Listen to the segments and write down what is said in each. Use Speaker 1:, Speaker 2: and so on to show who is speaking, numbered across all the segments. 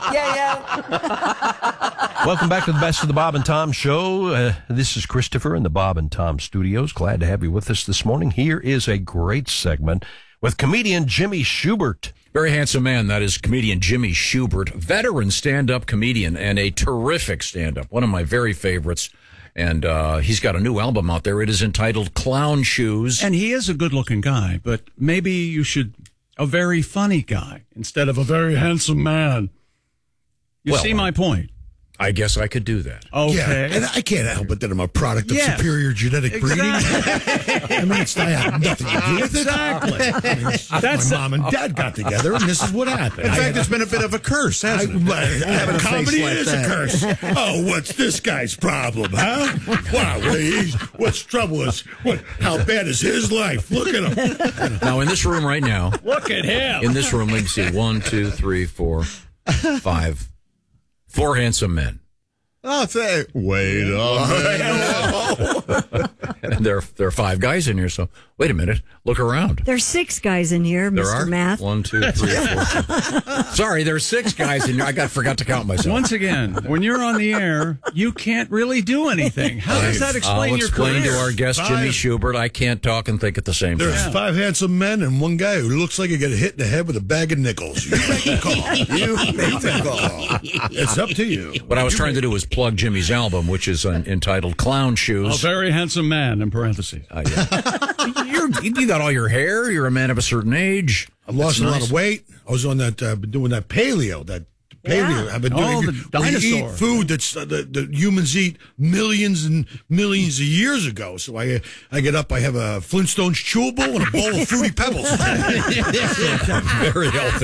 Speaker 1: Welcome back to the Best of the Bob and Tom Show. This is Christopher in the Bob and Tom Studios. Glad to have you with us this morning. Here is a great segment with comedian Jimmy Shubert.
Speaker 2: Very handsome man, that is comedian Jimmy Shubert, veteran stand-up comedian and a terrific stand-up, one of my very favorites. And he's got a new album out there. It is entitled Clown Shoes.
Speaker 3: And he is a good-looking guy, but maybe you should a very funny guy instead of a very handsome man. You see my point?
Speaker 2: I guess I could do that.
Speaker 3: Okay.
Speaker 4: Yeah, and I can't help it that I'm a product of superior genetic breeding. I have nothing to do with it.
Speaker 3: Exactly.
Speaker 4: That's my mom and dad got together, and this is what happened.
Speaker 5: In fact, it's been a bit of a curse, hasn't it?
Speaker 4: Comedy is a curse. Oh, what's this guy's problem, huh? Wow, what's trouble is? How bad is his life? Look at him.
Speaker 2: Now, in this room right now.
Speaker 3: Look at him.
Speaker 2: In this room, let me see. 1, 2, 3, 4, 5. 4 handsome men.
Speaker 5: Oh, wait a minute.
Speaker 2: And there are 5 guys in here, so wait a minute. Look around.
Speaker 6: There's 6 guys in here,
Speaker 2: There
Speaker 6: Mr.
Speaker 2: are?
Speaker 6: Math.
Speaker 2: 1, 2, 3, 4. Sorry, there's 6 guys in here. I forgot to count myself.
Speaker 3: Once again, when you're on the air, you can't really do anything. How does that explain your career?
Speaker 2: I'll explain to our guest, Jimmy Shubert, I can't talk and think at the same time.
Speaker 4: There's 5 handsome men and 1 guy who looks like he got hit in the head with a bag of nickels. You make the call. You make the call. It's up to you.
Speaker 2: What I was trying to do was plug Jimmy's album, which is entitled Clown Shoes.
Speaker 3: A very handsome man, in parentheses.
Speaker 2: You got all your hair. You're a man of a certain age.
Speaker 4: I've lost a lot of weight. I was on that, been doing that paleo. I've been doing
Speaker 3: the dinosaur.
Speaker 4: Eat food that's the humans eat millions and millions of years ago. So I get up, I have a Flintstones chewable and a bowl of Fruity Pebbles.
Speaker 2: Very healthy.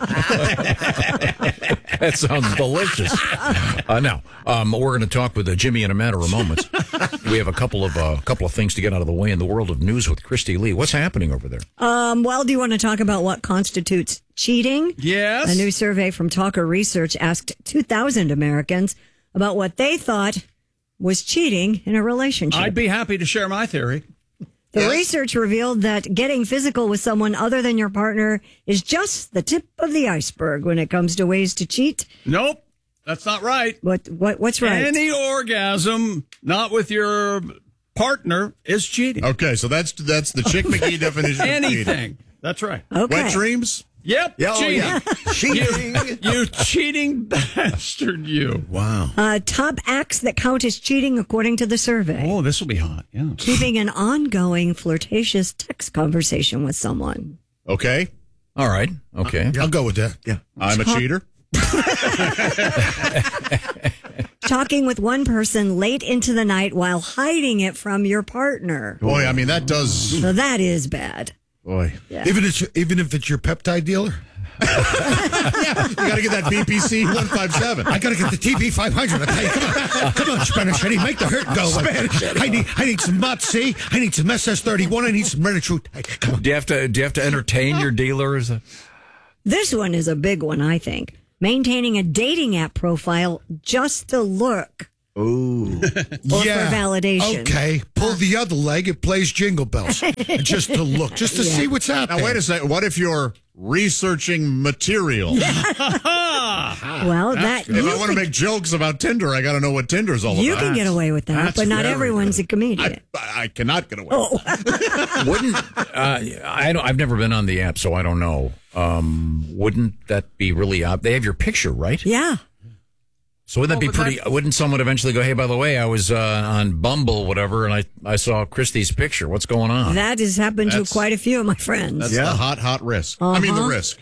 Speaker 2: That sounds delicious. Now, we're going to talk with Jimmy in a matter of moments. We have a couple of things to get out of the way in the world of news with Christy Lee. What's happening over there?
Speaker 6: Well, do you want to talk about what constitutes cheating?
Speaker 3: Yes.
Speaker 6: A new survey from Talker Research asked 2,000 Americans about what they thought was cheating in a relationship.
Speaker 3: I'd be happy to share my theory.
Speaker 6: The research revealed that getting physical with someone other than your partner is just the tip of the iceberg when it comes to ways to cheat.
Speaker 3: Nope, that's not right.
Speaker 6: What's right?
Speaker 3: Any orgasm not with your partner is cheating.
Speaker 5: Okay, so that's the Chick McGee definition of cheating.
Speaker 3: Anything. That's right.
Speaker 6: Okay.
Speaker 5: Wet dreams?
Speaker 3: Yep. Cheating.
Speaker 4: Yeah. Cheating.
Speaker 3: You cheating bastard, you.
Speaker 4: Wow.
Speaker 6: Top acts that count as cheating according to the survey.
Speaker 3: Oh, this will be hot. Yeah.
Speaker 6: Keeping an ongoing flirtatious text conversation with someone.
Speaker 5: Okay.
Speaker 2: All right. Okay.
Speaker 4: I'll go with that. Yeah.
Speaker 5: I'm a cheater.
Speaker 6: Talking with one person late into the night while hiding it from your partner.
Speaker 5: Boy, I mean, that does...
Speaker 6: So that is bad.
Speaker 5: Boy.
Speaker 6: Yeah.
Speaker 4: Even if it's your peptide dealer?
Speaker 5: You got to get that BPC 157.
Speaker 4: I got to get the TB 500. I tell you, come on, Spanish Eddie, make the hurt go. Spanish Eddie. I need some Mott C. I need some SS31. I need some Redditrude. Hey, come on.
Speaker 2: Do you have to entertain your dealers?
Speaker 6: This one is a big one, I think. Maintaining a dating app profile just to look.
Speaker 2: Ooh.
Speaker 6: Or for validation.
Speaker 4: Okay. Pull the other leg. It plays Jingle Bells. Just to look. Just to see what's out
Speaker 5: Now,
Speaker 4: there.
Speaker 5: wait a second. What if you're researching material?
Speaker 6: Well, that
Speaker 5: If I want to make jokes about Tinder, I got to know what Tinder's all about.
Speaker 6: you can get away with that,
Speaker 5: That's
Speaker 6: but not
Speaker 5: very
Speaker 6: everyone's a comedian.
Speaker 5: I cannot get away.
Speaker 6: Oh.
Speaker 2: Wouldn't I've never been on the app, so I don't know. Wouldn't that be really odd? They have your picture, right?
Speaker 6: Yeah.
Speaker 2: So wouldn't that be pretty? Wouldn't someone eventually go, "Hey, by the way, I was on Bumble, whatever, and I saw Christy's picture. What's going on?"
Speaker 6: That has happened to quite a few of my friends.
Speaker 5: That's the hot risk. I mean, the risk.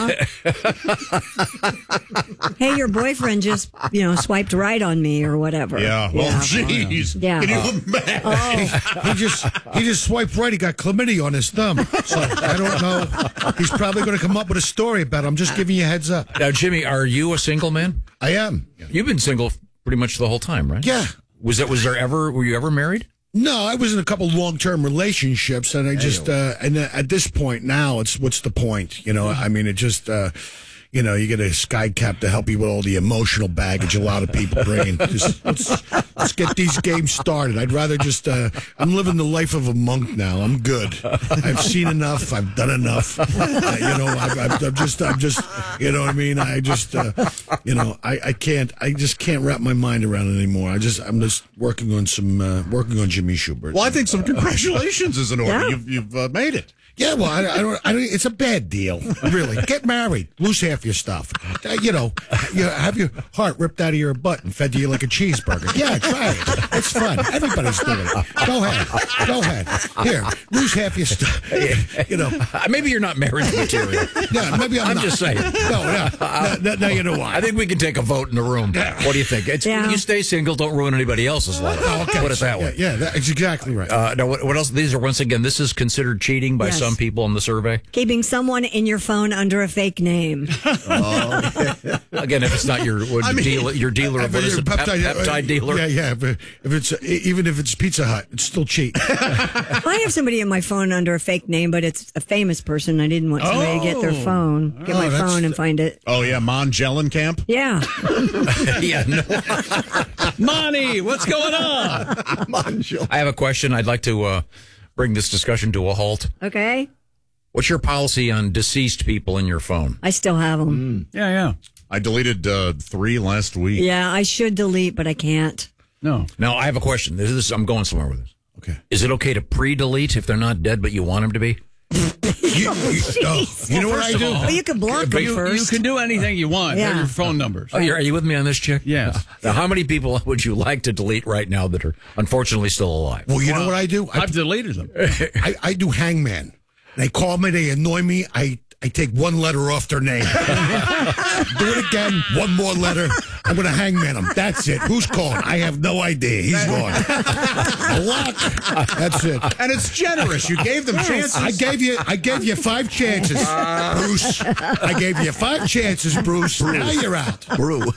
Speaker 6: Hey, your boyfriend just, swiped right on me or whatever.
Speaker 5: Yeah. Oh, jeez.
Speaker 6: Yeah.
Speaker 5: Can you imagine?
Speaker 4: He just swiped right. He got chlamydia on his thumb. So I don't know. He's probably going to come up with a story about it. I'm just giving you a heads up.
Speaker 2: Now, Jimmy, are you a single man?
Speaker 4: I am.
Speaker 2: You've been single pretty much the whole time, right?
Speaker 4: Yeah.
Speaker 2: Were you ever married?
Speaker 4: No, I was in a couple long-term relationships, and I just, and at this point now, it's what's the point? I mean, it just, you get a sky cap to help you with all the emotional baggage a lot of people bring. Just let's get these games started. I'd rather just. I'm living the life of a monk now. I'm good. I've seen enough. I've done enough. I'm just. You know what I mean? I just. I can't. I just can't wrap my mind around it anymore. I'm just working on working on Jimmy Shubert.
Speaker 5: Well, I think some congratulations is in order.
Speaker 6: Yeah.
Speaker 5: You've made it.
Speaker 4: Yeah, well, I don't. It's a bad deal, really. Get married, lose half your stuff. You have your heart ripped out of your butt and fed to you like a cheeseburger. Yeah, try it. It's fun. Everybody's doing it. Go ahead. Here, lose half your stuff.
Speaker 2: Maybe you're not marriage material.
Speaker 4: Yeah, maybe I'm not.
Speaker 2: just saying.
Speaker 4: No, you know why?
Speaker 2: I think we can take a vote in the room. What do you think? You stay single, don't ruin anybody else's life.
Speaker 4: Okay.
Speaker 2: Put it that way.
Speaker 4: Yeah, that's exactly right.
Speaker 2: Now, what else? These are, once again, this is considered cheating by some people in the survey.
Speaker 6: Keeping someone in your phone under a fake name.
Speaker 2: Again, if it's not your dealer of what is it, peptide dealer?
Speaker 4: Yeah. But even if it's Pizza Hut, it's still cheap.
Speaker 6: I have somebody in my phone under a fake name, but it's a famous person. I didn't want somebody to get their phone, my phone and find it.
Speaker 5: Oh yeah, Mon Jellenkamp.
Speaker 6: Yeah.
Speaker 2: Yeah. No.
Speaker 3: Monty, what's going on?
Speaker 2: I have a question. I'd like to bring this discussion to a halt.
Speaker 6: Okay.
Speaker 2: What's your policy on deceased people in your phone?
Speaker 6: I still have them.
Speaker 3: Yeah.
Speaker 5: I deleted 3 last week.
Speaker 6: Yeah, I should delete, but I can't.
Speaker 3: No.
Speaker 2: Now, I have a question. I'm going somewhere with this.
Speaker 4: Okay.
Speaker 2: Is it okay to pre-delete if they're not dead, but you want them to be?
Speaker 4: You know what I do?
Speaker 6: Well, you can block them
Speaker 3: You
Speaker 6: first.
Speaker 3: can do anything you want.
Speaker 6: Yeah.
Speaker 3: They're your phone numbers.
Speaker 2: Oh, are you with me on this, chick?
Speaker 3: Yes.
Speaker 2: Now, how many people would you like to delete right now that are unfortunately still alive?
Speaker 4: Well, you know what I do?
Speaker 3: I've deleted them.
Speaker 4: I do hangman. They call me, they annoy me. I take one letter off their name. Do it again, one more letter. I'm going to hangman them. That's it. Who's calling? I have no idea. He's gone. Luck. That's it.
Speaker 5: And it's generous. You gave them chances.
Speaker 4: I gave you 5 chances, Bruce. I gave you 5 chances, Bruce. Now you're out.
Speaker 2: Brew.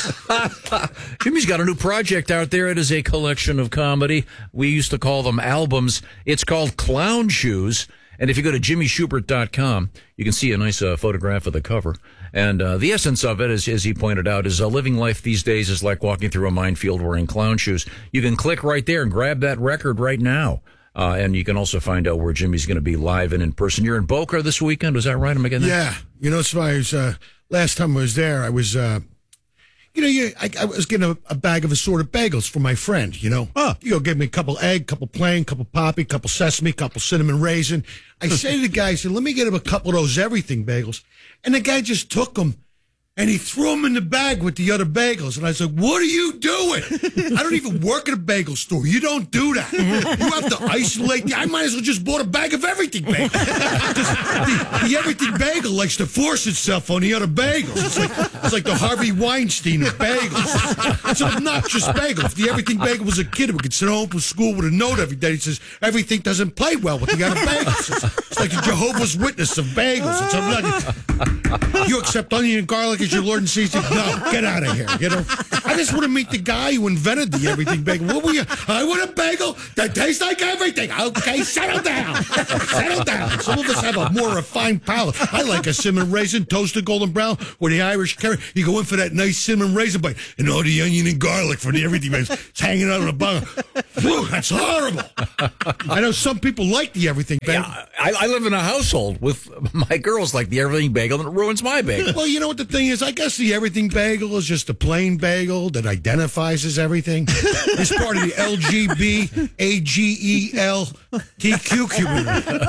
Speaker 2: Jimmy's got a new project out there. It is a collection of comedy. We used to call them albums. It's called Clown Shoes. And if you go to jimmyschubert.com, you can see a nice photograph of the cover. And the essence of it, as he pointed out, is living life these days is like walking through a minefield wearing clown shoes. You can click right there and grab that record right now. And you can also find out where Jimmy's going to be live and in person. You're in Boca this weekend. Was that right? Am I getting that?
Speaker 4: Yeah. It's funny. Last time I was there, I was... I was getting a bag of assorted bagels for my friend, Oh. You go give me a couple egg, couple plain, couple poppy, couple sesame, couple cinnamon raisin. I say to the guy, I said, let me get him a couple of those everything bagels. And the guy just took them and he threw them in the bag with the other bagels. And I was like, what are you doing? I don't even work at a bagel store. You don't do that. You have to isolate. I might as well just bought a bag of everything bagels. The everything bagel likes to force itself on the other bagels. It's like the Harvey Weinstein of bagels. It's an obnoxious bagel. If the everything bagel was a kid who could sit home from school with a note every day, he says, everything doesn't play well with the other bagels. It's like the Jehovah's Witness of bagels. It's obnoxious. You accept onion and garlic as your Lord and Savior? No, get out of here. I just want to meet the guy who invented the everything bagel. What were you? I want a bagel that tastes like everything. Okay, settle down. Settle down. Some of us have a more refined palate. I like a cinnamon raisin, toasted golden brown, or the Irish curry. You go in for that nice cinnamon raisin bite, and all the onion and garlic for the everything bagel. It's hanging out on the bottom. Whew, that's horrible. I know some people like the everything bagel.
Speaker 2: Yeah, I live in a household with my girls like the everything bagel, and it ruins my bagel.
Speaker 4: Well, you know what the thing is? I guess the everything bagel is just a plain bagel that identifies as everything. It's part of the LGBAGELTQ community.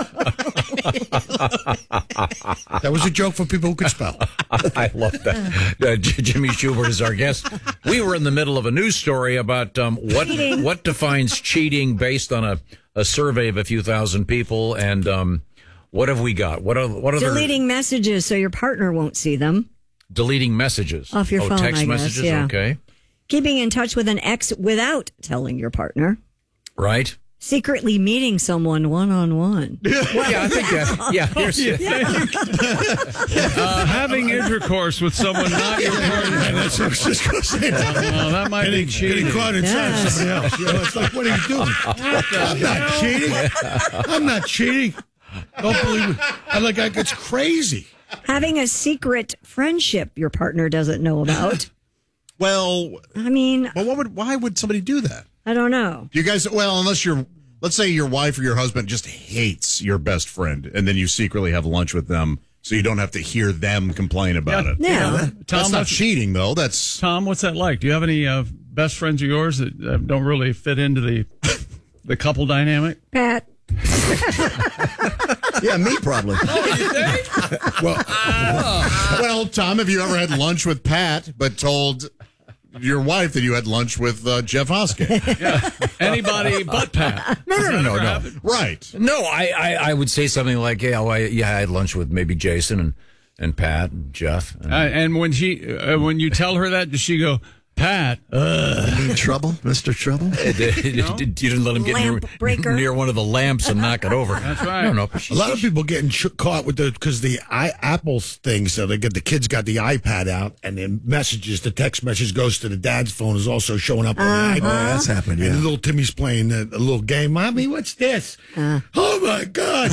Speaker 4: That was a joke for people who could spell.
Speaker 2: I love that. Jimmy Shubert is our guest. We were in the middle of a news story about what defines cheating based on a survey of a few thousand people, and what have we got? What are
Speaker 6: Deleting messages so your partner won't see them.
Speaker 2: Deleting messages
Speaker 6: off your phone,
Speaker 2: text
Speaker 6: I guess,
Speaker 2: messages.
Speaker 6: yeah.
Speaker 2: Okay.
Speaker 6: Keeping in touch with an ex without telling your partner.
Speaker 2: Right.
Speaker 6: Secretly meeting someone one-on-one.
Speaker 2: Yeah, I think that. Yeah.
Speaker 3: Having intercourse with someone not your partner.
Speaker 4: That's what I was just going to say.
Speaker 3: That might be cheating.
Speaker 4: Getting caught inside somebody else. It's like, what are you doing? I'm not cheating. Don't believe it. It's crazy.
Speaker 6: Having a secret friendship your partner doesn't know about.
Speaker 5: Well,
Speaker 6: I mean,
Speaker 5: why would somebody do that?
Speaker 6: I don't know.
Speaker 5: You guys, unless let's say your wife or your husband just hates your best friend, and then you secretly have lunch with them so you don't have to hear them complain about it.
Speaker 6: Yeah.
Speaker 5: That's not cheating, though. That's
Speaker 3: Tom, what's that like? Do you have any best friends of yours that don't really fit into the couple dynamic?
Speaker 6: Pat.
Speaker 7: Yeah, me probably.
Speaker 3: Oh, you think?
Speaker 5: well, Tom, have you ever had lunch with Pat but told your wife that you had lunch with Jeff Hoskett?
Speaker 3: Yeah. Anybody but Pat.
Speaker 5: No. Right.
Speaker 2: No, I would say something like, I had lunch with maybe Jason and Pat and Jeff.
Speaker 3: And when you tell her that, does she go, Pat?
Speaker 7: Trouble, Mr. Trouble?
Speaker 2: You didn't let him get near one of the lamps and knock it over.
Speaker 3: That's right.
Speaker 2: No.
Speaker 4: A lot of people getting caught with because the Apple thing. So the kids got the iPad out, and then the text message goes to the dad's phone is also showing up on the iPad.
Speaker 7: That's happened. Yeah.
Speaker 4: And little Timmy's playing a little game. Mommy, what's this? Oh my God!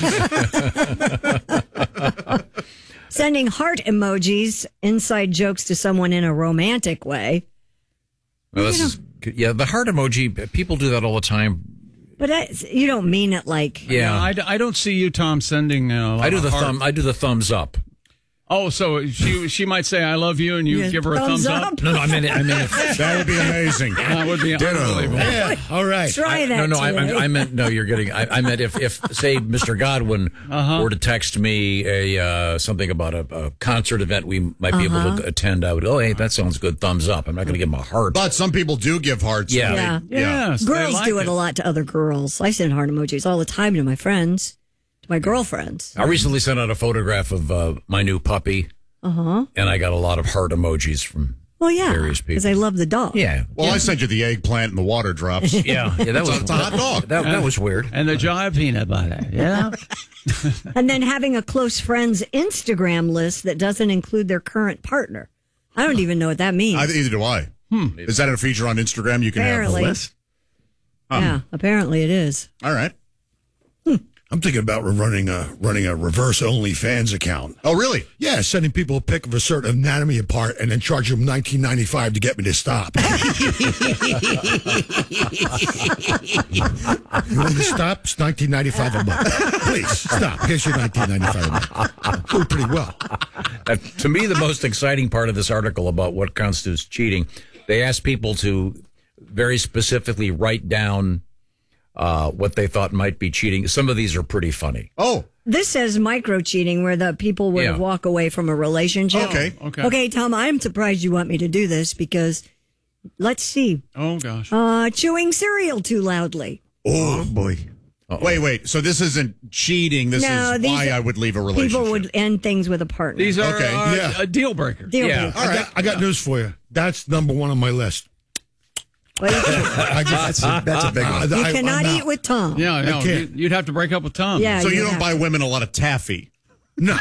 Speaker 6: Sending heart emojis, inside jokes to someone in a romantic way.
Speaker 2: Well, the heart emoji, people do that all the time.
Speaker 6: But you don't mean it like...
Speaker 2: Yeah.
Speaker 3: I don't see you, Tom, sending
Speaker 2: I do the thumbs up.
Speaker 3: Oh, so she might say "I love you" and you give her a thumbs up.
Speaker 2: No, I meant
Speaker 5: that would be amazing.
Speaker 3: That would be unbelievable.
Speaker 4: Yeah, all right.
Speaker 6: Try that.
Speaker 2: I meant no. You're getting. I meant if say Mr. Godwin were to text me something about a concert event we might be able to attend, I would. Oh, hey, that sounds good. Thumbs up. I'm not going to give him a heart.
Speaker 5: But some people do give hearts.
Speaker 2: Yeah.
Speaker 3: Yes, they
Speaker 6: Girls
Speaker 3: like
Speaker 6: do it a lot to other girls. I send heart emojis all the time to my friends, to my girlfriends.
Speaker 2: I recently sent out a photograph of my new puppy. And I got a lot of heart emojis from various people.
Speaker 6: Because I love the dog.
Speaker 2: Yeah.
Speaker 5: Well, I sent you the eggplant and the water drops.
Speaker 2: Yeah, that was
Speaker 5: It's a hot dog.
Speaker 2: That was weird.
Speaker 3: And the jar of peanut butter. Yeah.
Speaker 6: And then having a close friends Instagram list that doesn't include their current partner. I don't even know what that means.
Speaker 5: Either do I. Is that a feature on Instagram? You can
Speaker 6: Apparently.
Speaker 5: have a list?
Speaker 6: Yeah, apparently it is.
Speaker 5: All right.
Speaker 4: I'm thinking about running a reverse OnlyFans account.
Speaker 5: Oh, really?
Speaker 4: Yeah, sending people a pic of a certain anatomy part and then charging them $19.95 to get me to stop. You want me to stop? It's $19.95 a month. Please stop. Here's your $19.95 a month. Do pretty well.
Speaker 2: To me, the most exciting part of this article about what constitutes cheating, they asked people to very specifically write down what they thought might be cheating. Some of these are pretty funny.
Speaker 5: Oh.
Speaker 6: This says micro cheating, where the people would walk away from a relationship.
Speaker 5: Okay.
Speaker 6: Tom, I'm surprised you want me to do this because, let's see.
Speaker 3: Oh, gosh.
Speaker 6: Chewing cereal too loudly.
Speaker 7: Oh, boy.
Speaker 5: Wait. So this isn't cheating. This is why I would leave a relationship.
Speaker 6: People would end things with a partner.
Speaker 3: These are
Speaker 5: Okay.
Speaker 3: a deal breaker.
Speaker 6: Deal breaker.
Speaker 5: All right.
Speaker 4: I got news for you. That's number one on my list.
Speaker 6: Well,
Speaker 7: That's a big one.
Speaker 6: you cannot eat with Tom.
Speaker 3: Yeah, no,
Speaker 4: can't.
Speaker 3: you'd have to break up with Tom.
Speaker 6: Yeah.
Speaker 5: So you don't
Speaker 6: have-
Speaker 5: buy women a lot of taffy.
Speaker 4: No.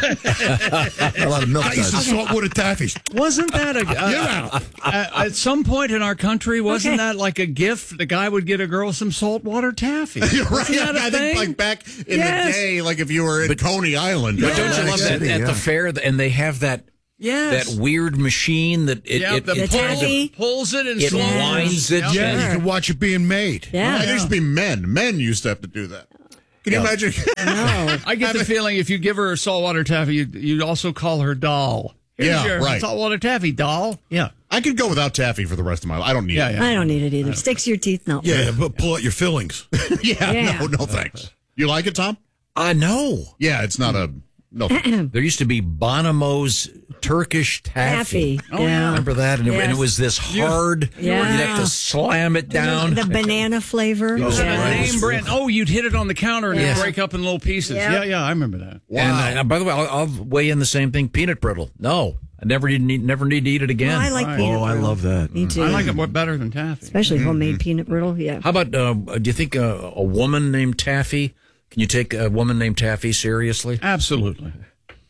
Speaker 7: A lot of milk
Speaker 4: I used to
Speaker 7: duds.
Speaker 4: saltwater taffies.
Speaker 3: Wasn't that
Speaker 4: You're out.
Speaker 3: at some point in our country? Wasn't that like a gift? The guy would get a girl some saltwater taffy.
Speaker 5: You're right.
Speaker 3: Wasn't that a
Speaker 5: I
Speaker 3: thing?
Speaker 5: think like back in
Speaker 6: Yes.
Speaker 5: the day, like if you were in Coney Island.
Speaker 2: But don't you
Speaker 7: Atlantic
Speaker 2: love that
Speaker 7: City,
Speaker 2: at
Speaker 7: yeah.
Speaker 2: the fair, and they have that
Speaker 3: Yes.
Speaker 2: weird machine that it
Speaker 6: The taffy.
Speaker 3: pulls it and
Speaker 2: it
Speaker 3: slows.
Speaker 2: winds it.
Speaker 3: Yep.
Speaker 4: Yeah, you can watch it being made.
Speaker 6: Yeah.
Speaker 5: There used to be men. Men used to have to do that. Can you imagine?
Speaker 6: No.
Speaker 3: I get the feeling if you give her a saltwater taffy, you'd also call her doll. Here's
Speaker 5: Yeah,
Speaker 3: your
Speaker 5: right.
Speaker 3: saltwater taffy, doll. Yeah.
Speaker 5: I could go without taffy for the rest of my life. I don't need it.
Speaker 6: I don't need it either. Sticks to your teeth. No.
Speaker 4: Yeah, but pull out your fillings.
Speaker 6: Yeah.
Speaker 5: No thanks. You like it, Tom?
Speaker 2: No.
Speaker 5: Yeah, it's not a no. Thanks.
Speaker 2: There used to be Bonomo's Turkish taffy.
Speaker 6: Taffy. Yeah.
Speaker 2: Remember that? And,
Speaker 6: Yes.
Speaker 2: and it was this hard.
Speaker 6: Yeah.
Speaker 2: You'd have to slam it down.
Speaker 6: The banana flavor.
Speaker 3: And a
Speaker 6: Yeah.
Speaker 3: name brand. Oh, you'd hit it on the counter and it'd
Speaker 6: Yeah.
Speaker 3: break up in little pieces.
Speaker 6: Yeah.
Speaker 3: Yeah, I remember that.
Speaker 2: And by the way, I'll weigh in the same thing. Peanut brittle. No, I never need to eat it again.
Speaker 6: I like peanut
Speaker 7: Oh, I
Speaker 6: brittle.
Speaker 7: love that.
Speaker 6: Me too.
Speaker 3: I like it better than taffy.
Speaker 6: Especially homemade peanut brittle. Yeah.
Speaker 2: How about? Do you think a woman named Taffy? Can you take a woman named Taffy seriously?
Speaker 3: Absolutely.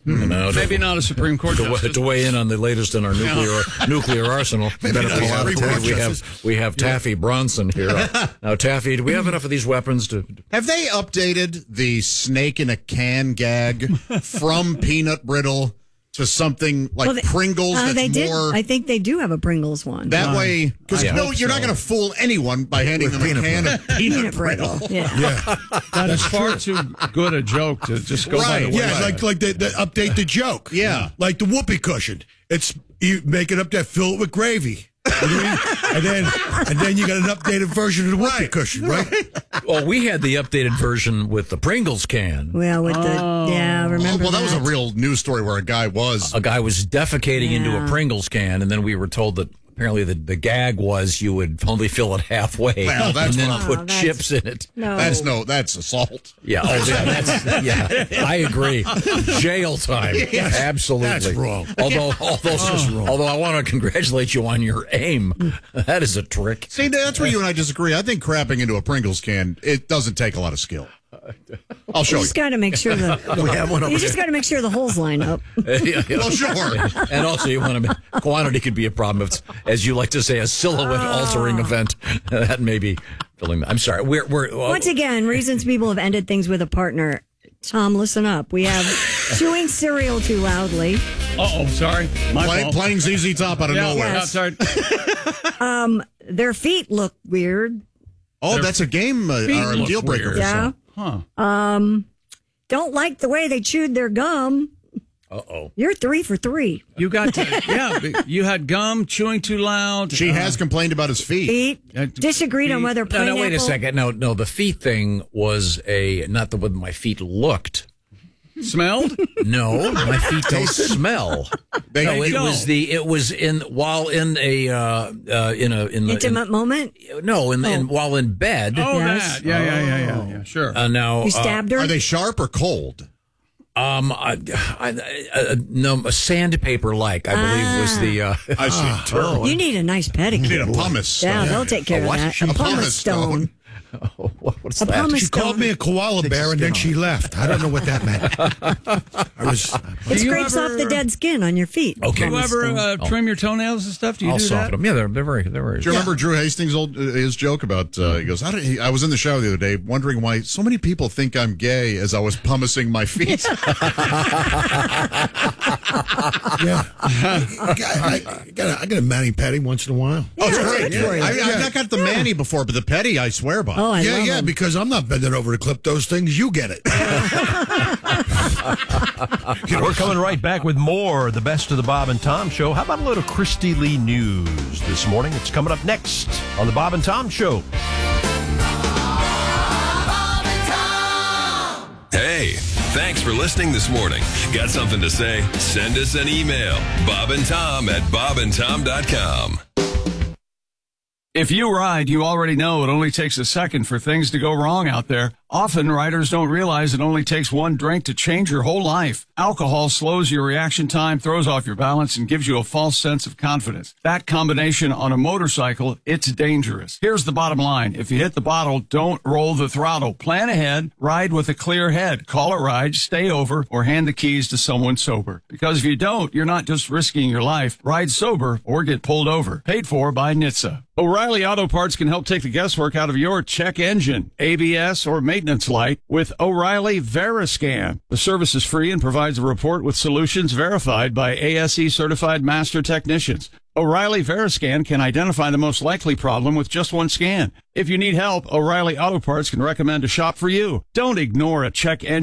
Speaker 3: Maybe not a Supreme Court justice.
Speaker 2: To weigh in on the latest in our nuclear arsenal. We have Taffy Bronson here. Now, Taffy, do we have enough of these weapons to?
Speaker 5: Have they updated the snake in a can gag from peanut brittle to something like Pringles? That's
Speaker 6: they did.
Speaker 5: more.
Speaker 6: I think they do have a Pringles one.
Speaker 5: That way, because you're not going to fool anyone by handing them a can of peanut brittle.
Speaker 6: Yeah.
Speaker 3: That is far too good a joke to just go by the way.
Speaker 4: Yeah, like they update the joke.
Speaker 5: Yeah.
Speaker 4: Like the whoopee cushion. It's you make it up there, fill it with gravy. and then you got an updated version of the whoopee cushion, right?
Speaker 2: Well, we had the updated version with the Pringles can.
Speaker 6: Well, with remember?
Speaker 5: Well, that was a real news story where a guy was
Speaker 2: defecating into a Pringles can, and then we were told that apparently the gag was you would only fill it halfway and then put chips in it.
Speaker 5: That's assault.
Speaker 2: Yeah, I agree. Jail time. Yes, absolutely.
Speaker 4: That's wrong.
Speaker 2: Although I want to congratulate you on your aim. That is a trick.
Speaker 5: See, that's where you and I disagree. I think crapping into a Pringles can, it doesn't take a lot of skill. I'll show you.
Speaker 6: Just got to make sure
Speaker 7: We have one over
Speaker 6: you just got to make sure the holes line up.
Speaker 5: Well, sure.
Speaker 2: And also, you want to quantity could be a problem. If it's, as you like to say, a silhouette altering event. That may be filling. I'm sorry. We're
Speaker 6: once again reasons people have ended things with a partner. Tom, listen up. We have chewing cereal too loudly.
Speaker 3: Sorry. My fault.
Speaker 5: Playing ZZ Top out of nowhere.
Speaker 6: Yes.
Speaker 3: Sorry.
Speaker 6: Their feet look weird.
Speaker 5: Oh, that's a game or a deal breaker.
Speaker 6: Yeah. Don't like the way they chewed their gum. You're 3 for 3.
Speaker 3: You got you had gum chewing too loud.
Speaker 5: She has complained about his feet.
Speaker 6: Disagreed on whether pineapple.
Speaker 2: No, wait a second. No, the feet thing was not the way my feet looked.
Speaker 3: Smelled?
Speaker 2: No, my feet don't smell. It was in the
Speaker 6: intimate moment.
Speaker 2: No, while in bed.
Speaker 3: Oh,
Speaker 6: yes.
Speaker 3: That. Yeah. Sure.
Speaker 2: Now
Speaker 6: you stabbed her.
Speaker 5: Are they sharp or cold?
Speaker 2: No, sandpaper like I believe was the.
Speaker 5: I see. Terrible.
Speaker 6: You need a nice pedicure.
Speaker 5: You need a pumice stone.
Speaker 6: Yeah, they'll take care of that. A pumice stone.
Speaker 2: What's that?
Speaker 4: She called me a koala bear and then she left. I don't know what that meant.
Speaker 6: It scrapes off the dead skin on your feet.
Speaker 2: Okay.
Speaker 3: Do you ever trim your toenails and stuff? Do you
Speaker 2: I'll
Speaker 3: do
Speaker 2: soften
Speaker 3: that?
Speaker 2: them. Yeah, they're very.
Speaker 5: Do you remember Drew Hastings' his joke about? He goes, I was in the shower the other day wondering why so many people think I'm gay as I was pumicing my feet.
Speaker 4: Yeah, I got a mani-pedi once in a while.
Speaker 6: Yeah,
Speaker 5: That's great.
Speaker 6: good for you.
Speaker 5: I've not got the mani before, but the pedi I swear by.
Speaker 6: Oh, I love them.
Speaker 4: Because I'm not bending over to clip those things. You get it.
Speaker 1: We're coming right back with more the best of the Bob and Tom Show. How about a little Christy Lee news this morning? It's coming up next on the Bob and Tom Show.
Speaker 8: Hey, thanks for listening this morning. Got something to say? Send us an email. bobandtom@bobandtom.com.
Speaker 3: If you ride, you already know it only takes a second for things to go wrong out there. Often, riders don't realize it only takes one drink to change your whole life. Alcohol slows your reaction time, throws off your balance, and gives you a false sense of confidence. That combination on a motorcycle, it's dangerous. Here's the bottom line. If you hit the bottle, don't roll the throttle. Plan ahead, ride with a clear head. Call a ride, stay over, or hand the keys to someone sober. Because if you don't, you're not just risking your life. Ride sober or get pulled over. Paid for by NHTSA. O'Reilly Auto Parts can help take the guesswork out of your check engine, ABS, or maintenance light with O'Reilly Veriscan. The service is free and provides a report with solutions verified by ASE certified master technicians. O'Reilly Veriscan can identify the most likely problem with just one scan. If you need help, O'Reilly Auto Parts can recommend a shop for you. Don't ignore a check engine